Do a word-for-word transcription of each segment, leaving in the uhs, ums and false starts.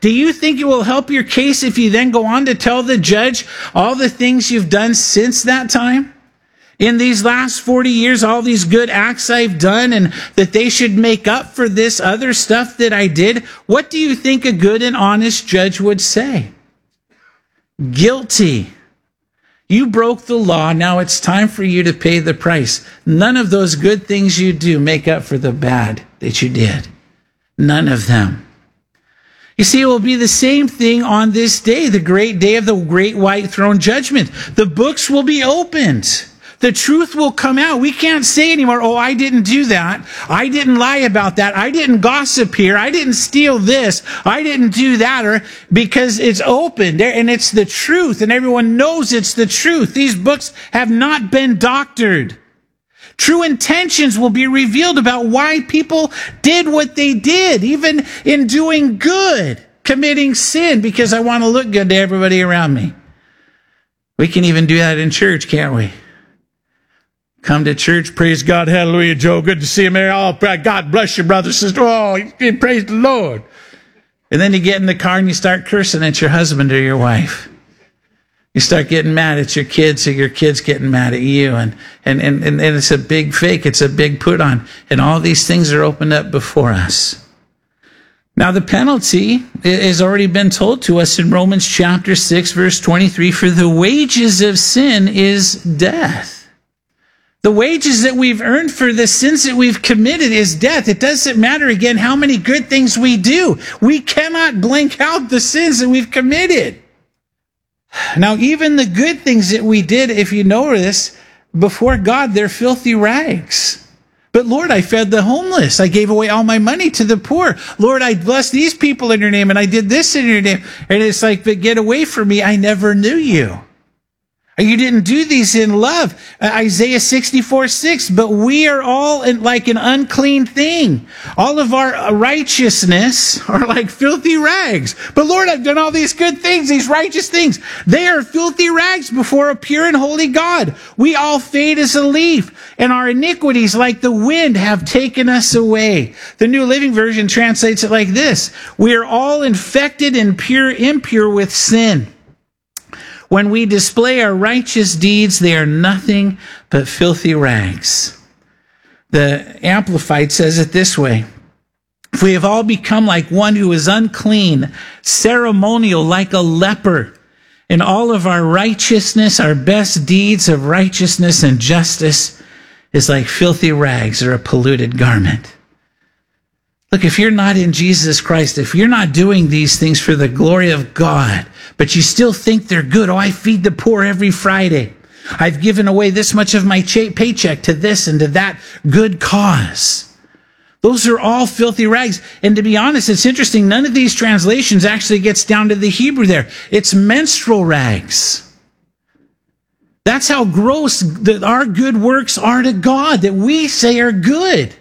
Do you think it will help your case if you then go on to tell the judge all the things you've done since that time? In these last forty years, all these good acts I've done, and that they should make up for this other stuff that I did. What do you think a good and honest judge would say? Guilty. You broke the law. Now it's time for you to pay the price. None of those good things you do make up for the bad that you did. None of them. You see, it will be the same thing on this day, the great day of the great white throne judgment. The books will be opened. The truth will come out. We can't say anymore, oh, I didn't do that. I didn't lie about that. I didn't gossip here. I didn't steal this. I didn't do that. Or because it's open there and it's the truth and everyone knows it's the truth. These books have not been doctored. True intentions will be revealed about why people did what they did, even in doing good, committing sin because I want to look good to everybody around me. We can even do that in church, can't we? Come to church, praise God, hallelujah, Joe, good to see you, Mary. Oh, God bless you, brother, sister. Oh, praise the Lord. And then you get in the car and you start cursing at your husband or your wife. You start getting mad at your kids or your kids getting mad at you. And, and, and, and it's a big fake. It's a big put on. And all these things are opened up before us. Now, the penalty has already been told to us in Romans chapter six, verse twenty-three. For the wages of sin is death. The wages that we've earned for the sins that we've committed is death. It doesn't matter, again, how many good things we do. We cannot blank out the sins that we've committed. Now, even the good things that we did, if you notice, before God, they're filthy rags. But Lord, I fed the homeless. I gave away all my money to the poor. Lord, I blessed these people in your name, and I did this in your name. And it's like, but get away from me. I never knew you. You didn't do these in love. Uh, Isaiah sixty-four six, but we are all in, like an unclean thing. All of our righteousness are like filthy rags. But Lord, I've done all these good things, these righteous things. They are filthy rags before a pure and holy God. We all fade as a leaf, and our iniquities like the wind have taken us away. The New Living Version translates it like this. We are all infected and pure, impure with sin. When we display our righteous deeds, they are nothing but filthy rags. The Amplified says it this way. If we have all become like one who is unclean, ceremonial like a leper, in all of our righteousness, our best deeds of righteousness and justice is like filthy rags or a polluted garment. Look, if you're not in Jesus Christ, if you're not doing these things for the glory of God, but you still think they're good, oh, I feed the poor every Friday. I've given away this much of my paycheck to this and to that good cause. Those are all filthy rags. And to be honest, it's interesting, none of these translations actually gets down to the Hebrew there. It's menstrual rags. That's how gross that our good works are to God, that we say are good.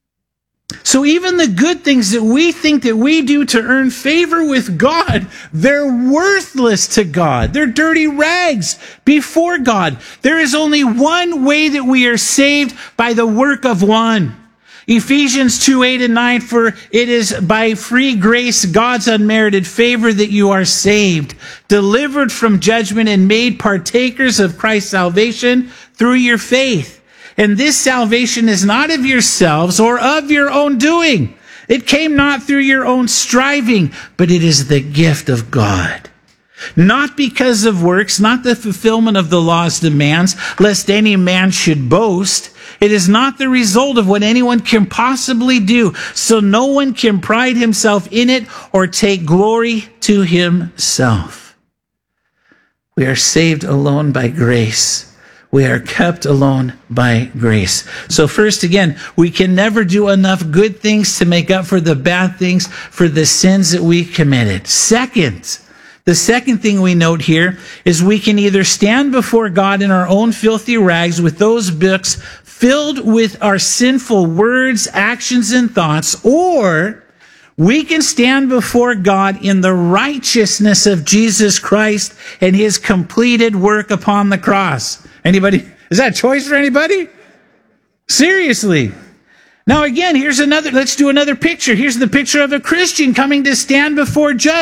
So even the good things that we think that we do to earn favor with God, they're worthless to God. They're dirty rags before God. There is only one way that we are saved, by the work of one. Ephesians two, eight and nine, for it is by free grace, God's unmerited favor, that you are saved, delivered from judgment and made partakers of Christ's salvation through your faith. And this salvation is not of yourselves or of your own doing. It came not through your own striving, but it is the gift of God. Not because of works, not the fulfillment of the law's demands, lest any man should boast. It is not the result of what anyone can possibly do, so no one can pride himself in it or take glory to himself. We are saved alone by grace. We are kept alone by grace. So first, again, we can never do enough good things to make up for the bad things, for the sins that we committed. Second, the second thing we note here is we can either stand before God in our own filthy rags with those books filled with our sinful words, actions, and thoughts, or we can stand before God in the righteousness of Jesus Christ and his completed work upon the cross. Anybody? Is that a choice for anybody? Seriously. Now again, here's another, let's do another picture. Here's the picture of a Christian coming to stand before judge.